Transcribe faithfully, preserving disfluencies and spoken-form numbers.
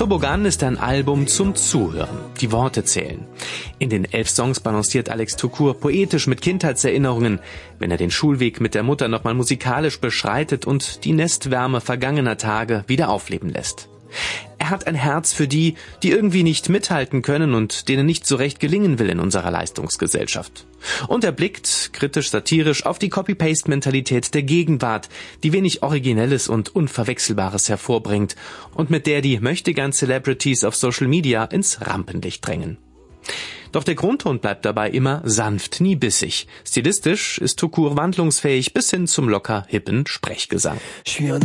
Toboggan ist ein Album zum Zuhören. Die Worte zählen. In den elf Songs balanciert Alex Tukur poetisch mit Kindheitserinnerungen, wenn er den Schulweg mit der Mutter nochmal musikalisch beschreitet und die Nestwärme vergangener Tage wieder aufleben lässt. Er hat ein Herz für die, die irgendwie nicht mithalten können und denen nicht so recht gelingen will in unserer Leistungsgesellschaft. Und er blickt, kritisch-satirisch, auf die Copy-Paste-Mentalität der Gegenwart, die wenig Originelles und Unverwechselbares hervorbringt und mit der die Möchtegern-Celebrities auf Social Media ins Rampenlicht drängen. Doch der Grundton bleibt dabei immer sanft, nie bissig. Stilistisch ist Tukur wandlungsfähig bis hin zum locker hippen Sprechgesang.